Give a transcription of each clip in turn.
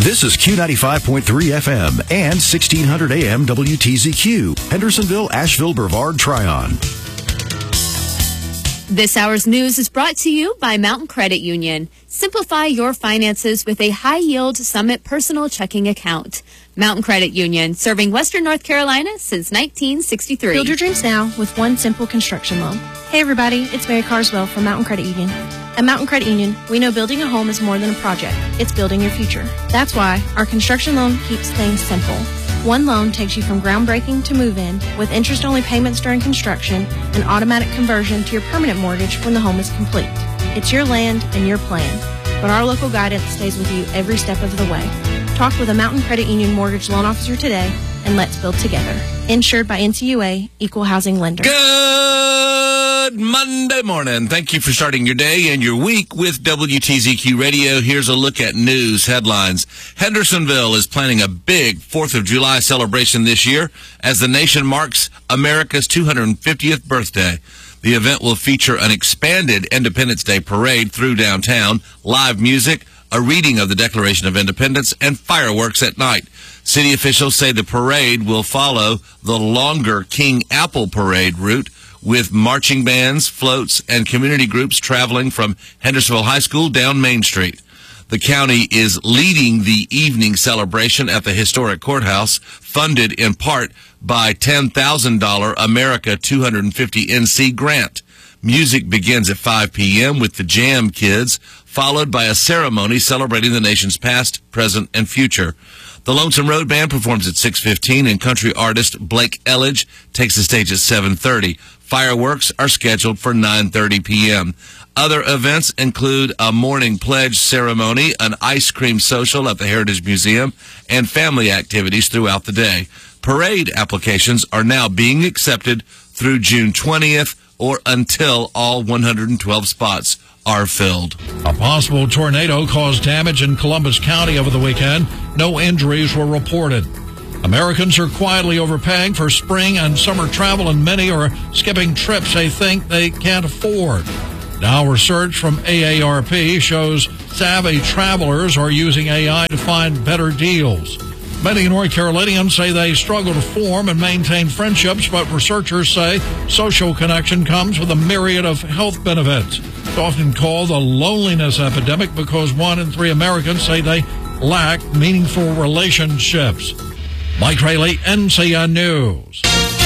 This is Q95.3 FM and 1600 AM WTZQ, Hendersonville, Asheville, Brevard, Tryon. This hour's news is brought to you by Mountain Credit Union. Simplify your finances with a high-yield Summit personal checking account. Mountain Credit Union, serving Western North Carolina since 1963. Build your dreams now with one simple construction loan. Hey everybody, it's Mary Carswell from Mountain Credit Union. At Mountain Credit Union, we know building a home is more than a project. It's building your future. That's why our construction loan keeps things simple. One loan takes you from groundbreaking to move-in with interest-only payments during construction and automatic conversion to your permanent mortgage when the home is complete. It's your land and your plan, but our local guidance stays with you every step of the way. Talk with a Mountain Credit Union mortgage loan officer today, and let's build together. Insured by NCUA, Equal Housing Lender. Good Monday morning. Thank you for starting your day and your week with WTZQ Radio. Here's a look at news headlines. Hendersonville is planning a big 4th of July celebration this year as the nation marks America's 250th birthday. The event will feature an expanded Independence Day parade through downtown, live music, a reading of the Declaration of Independence, and fireworks at night. City officials say the parade will follow the longer King Apple Parade route, with marching bands, floats, and community groups traveling from Hendersonville High School down Main Street. The county is leading the evening celebration at the historic courthouse, funded in part by $10,000 America 250 NC grant. Music begins at 5 p.m. with the Jam Kids, followed by a ceremony celebrating the nation's past, present, and future. The Lonesome Road Band performs at 6:15, and country artist Blake Elledge takes the stage at 7:30. Fireworks are scheduled for 9:30 p.m. Other events include a morning pledge ceremony, an ice cream social at the Heritage Museum, and family activities throughout the day. Parade applications are now being accepted through June 20th or until all 112 spots are filled. A possible tornado caused damage in Columbus County over the weekend. No injuries were reported. Americans are quietly overpaying for spring and summer travel, and many are skipping trips they think they can't afford. Now, research from AARP shows savvy travelers are using AI to find better deals. Many North Carolinians say they struggle to form and maintain friendships, but researchers say social connection comes with a myriad of health benefits. It's often called the loneliness epidemic because 1 in 3 Americans say they lack meaningful relationships. Mike Rayleigh, NCN News.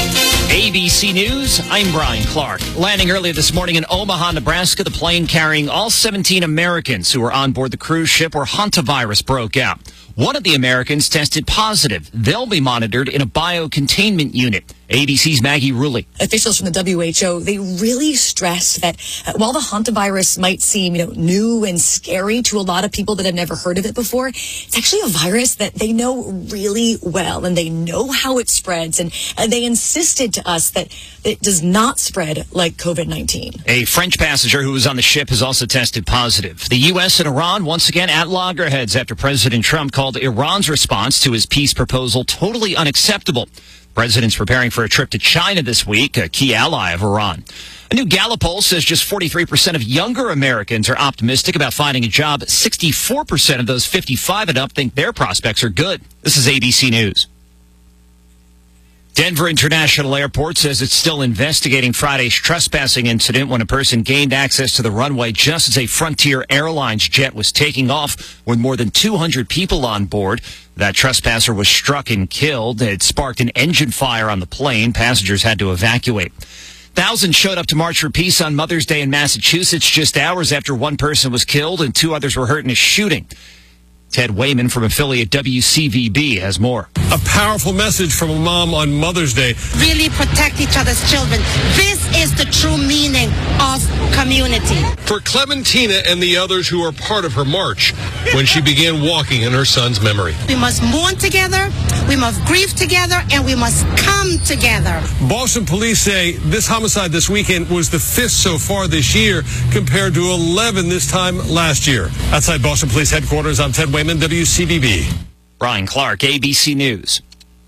ABC News, I'm Brian Clark. Landing early this morning in Omaha, Nebraska, the plane carrying all 17 Americans who were on board the cruise ship where hantavirus broke out. One of the Americans tested positive. They'll be monitored in a biocontainment unit. ABC's Maggie Rulli. Officials from the WHO, they really stressed that while the hantavirus might seem, new and scary to a lot of people that have never heard of it before, it's actually a virus that they know really well, and they know how it spreads, and they insisted to us that it does not spread like COVID-19. A French passenger who was on the ship has also tested positive. The U.S. and Iran once again at loggerheads after President Trump called Iran's response to his peace proposal totally unacceptable. The president's preparing for a trip to China this week, a key ally of Iran. A new Gallup poll says just 43% of younger Americans are optimistic about finding a job. 64% of those 55 and up think their prospects are good. This is ABC News. Denver International Airport says it's still investigating Friday's trespassing incident when a person gained access to the runway just as a Frontier Airlines jet was taking off with more than 200 people on board. That trespasser was struck and killed. It sparked an engine fire on the plane. Passengers had to evacuate. Thousands showed up to March for Peace on Mother's Day in Massachusetts just hours after one person was killed and 2 others were hurt in a shooting. Ted Wayman from affiliate WCVB has more. A powerful message from a mom on Mother's Day. Really protect each other's children. This is the true meaning of community. For Clementina and the others who are part of her march when she began walking in her son's memory. We must mourn together, we must grieve together, and we must come together. Boston police say this homicide this weekend was the 5th so far this year compared to 11 this time last year. Outside Boston Police Headquarters, I'm Ted Wayman, WCVB. Brian Clark, ABC News.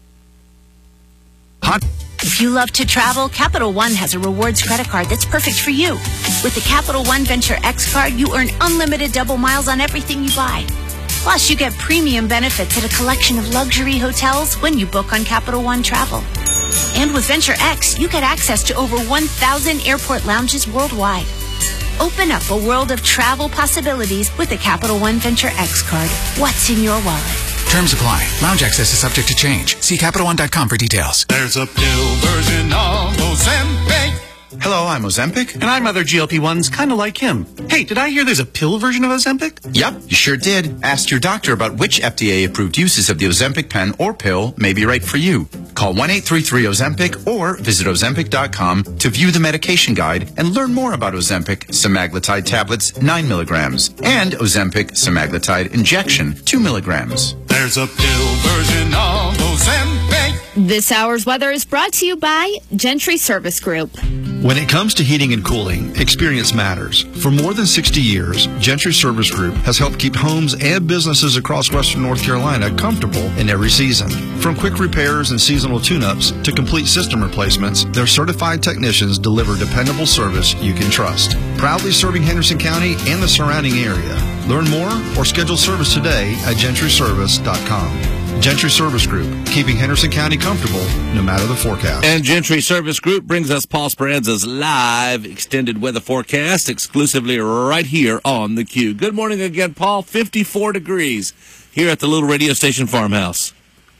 If you love to travel, Capital One has a rewards credit card that's perfect for you. With the Capital One Venture X card, you earn unlimited double miles on everything you buy. Plus, you get premium benefits at a collection of luxury hotels when you book on Capital One Travel. And with Venture X, you get access to over 1,000 airport lounges worldwide. Open up a world of travel possibilities with the Capital One Venture X card. What's in your wallet? Terms apply. Lounge access is subject to change. See CapitalOne.com for details. There's a pill version of Ozempic. Hello, I'm Ozempic, and I'm other GLP-1s kind of like him. Hey, did I hear there's a pill version of Ozempic? Yep, you sure did. Ask your doctor about which FDA-approved uses of the Ozempic pen or pill may be right for you. Call 1-833-OZEMPIC or visit Ozempic.com to view the medication guide and learn more about Ozempic semaglutide tablets 9 milligrams and Ozempic semaglutide injection 2 milligrams. There's a pill version of Ozempic. This hour's weather is brought to you by Gentry Service Group. When it comes to heating and cooling, experience matters. For more than 60 years, Gentry Service Group has helped keep homes and businesses across western North Carolina comfortable in every season. From quick repairs and seasonal tune-ups to complete system replacements, their certified technicians deliver dependable service you can trust. Proudly serving Henderson County and the surrounding area. Learn more or schedule service today at gentryservice.com. Gentry Service Group, keeping Henderson County comfortable no matter the forecast. And Gentry Service Group brings us Paul Speranza's live extended weather forecast exclusively right here on the Q. Good morning again, Paul. 54 degrees here at the little radio station farmhouse.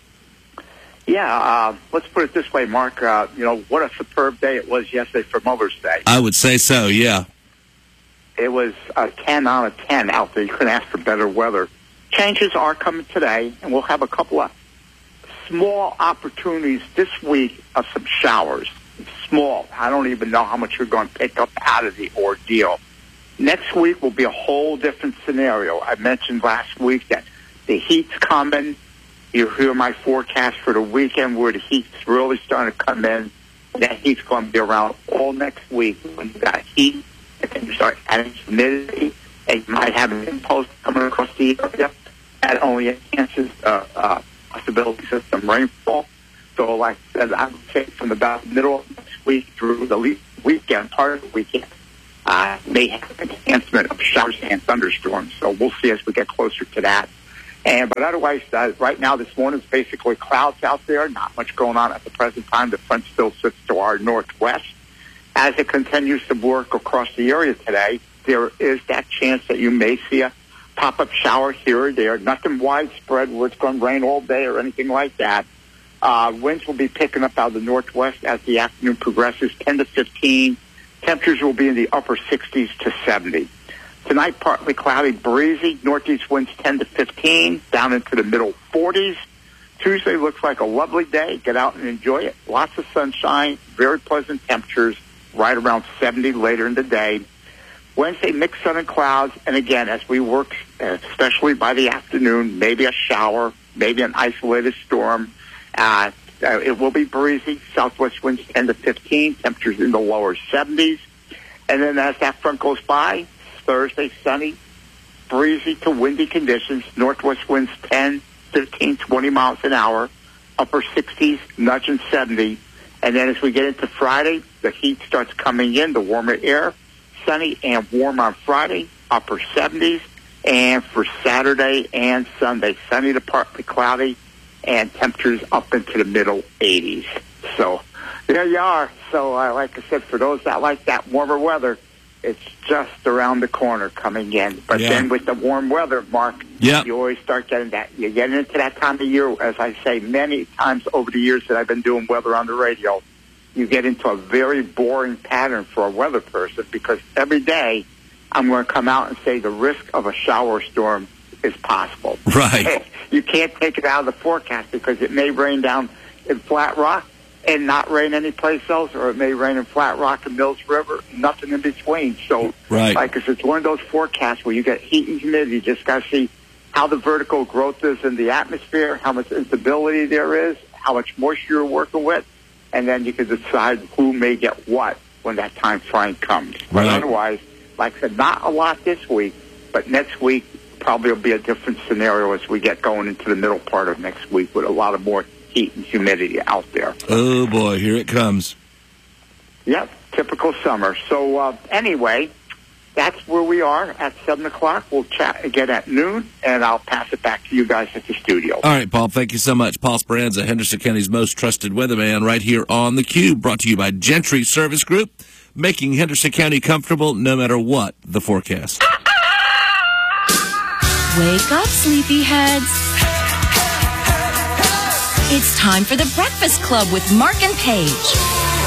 Yeah, let's put it this way, Mark. What a superb day it was yesterday for Mother's Day. I would say so, yeah. It was a 10 out of 10 out there. You couldn't ask for better weather. Changes are coming today, and we'll have a couple of small opportunities this week of some showers. Small. I don't even know how much you're going to pick up out of the ordeal. Next week will be a whole different scenario. I mentioned last week that the heat's coming. You hear my forecast for the weekend where the heat's really starting to come in. That heat's going to be around all next week when you got heat, and then you start adding humidity. And you might have an impulse coming across the area. That only enhances possibilities of some rainfall. So, like I said, I would say from about the middle of next week through the weekend, part of the weekend, may have an enhancement of showers and thunderstorms. So we'll see as we get closer to that. But otherwise, right now, this morning, it's basically clouds out there. Not much going on at the present time. The front still sits to our northwest. As it continues to work across the area today, there is that chance that you may see a pop-up shower here or there. Nothing widespread where it's going to rain all day or anything like that. Winds will be picking up out of the northwest as the afternoon progresses, 10 to 15. Temperatures will be in the upper 60s to 70. Tonight, partly cloudy, breezy. Northeast winds 10 to 15, down into the middle 40s. Tuesday looks like a lovely day. Get out and enjoy it. Lots of sunshine, very pleasant temperatures, right around 70 later in the day. Wednesday, mixed sun and clouds, and again, as we work, especially by the afternoon, maybe a shower, maybe an isolated storm. It will be breezy. Southwest winds 10 to 15, temperatures in the lower 70s. And then as that front goes by, Thursday, sunny, breezy to windy conditions. Northwest winds 10, 15, 20 miles an hour, upper 60s, nudging 70. And then as we get into Friday, the heat starts coming in, the warmer air. Sunny and warm on Friday, upper 70s, and for Saturday and Sunday, sunny to partly cloudy, and temperatures up into the middle 80s. So there you are. So like I said, for those that like that warmer weather, it's just around the corner coming in. But then with the warm weather, Mark, you always start getting that. You're getting into that time of year, as I say many times over the years that I've been doing weather on the radio. You get into a very boring pattern for a weather person because every day I'm going to come out and say the risk of a shower storm is possible. Right. You can't take it out of the forecast because it may rain down in Flat Rock and not rain anyplace else, or it may rain in Flat Rock and Mills River, nothing in between. So, like I said, it's one of those forecasts where you get heat and humidity. You just got to see how the vertical growth is in the atmosphere, how much instability there is, how much moisture you're working with. And then you can decide who may get what when that time frame comes. But otherwise, like I said, not a lot this week, but next week probably will be a different scenario as we get going into the middle part of next week with a lot of more heat and humidity out there. Oh, boy, here it comes. Yep, typical summer. So anyway, that's where we are at 7 o'clock. We'll chat again at noon, and I'll pass it back to you guys at the studio. All right, Paul, thank you so much. Paul Speranza, Henderson County's most trusted weatherman, right here on theCUBE, brought to you by Gentry Service Group, making Henderson County comfortable no matter what the forecast. Wake up, sleepyheads. It's time for the Breakfast Club with Mark and Paige.